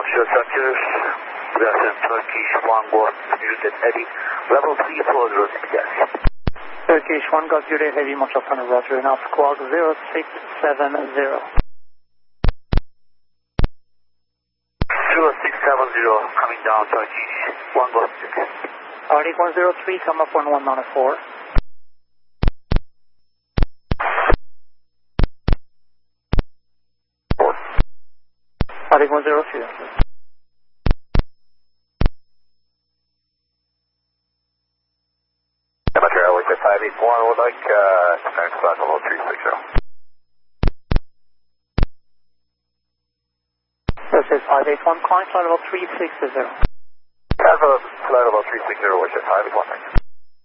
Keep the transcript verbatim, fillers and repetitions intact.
Offshore structures, Brazilian Turkish one Golf Juliet Heavy, level three four zero six, yes. Turkish one Golf Juliet Heavy, Montreal Thunder, Roger, enough, squawk zero six seven zero. zero six seven zero, coming down Turkish one Golf Juliet. Arctic one zero three, come up one one nine four. Arctic one zero two. Amateur Airways at five eight one, would like uh, connect flight level three six zero. This is five eight one, climb flight level three six zero. Have a flight level three six zero, wish at five eight one, thank you.